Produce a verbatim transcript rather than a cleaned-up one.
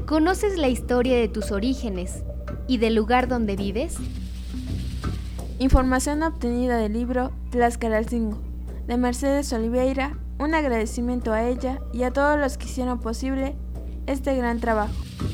¿Conoces la historia de tus orígenes y del lugar donde vives? Información obtenida del libro Tlaxcalalcingo, de Mercedes Oliveira. Un agradecimiento a ella y a todos los que hicieron posible este gran trabajo.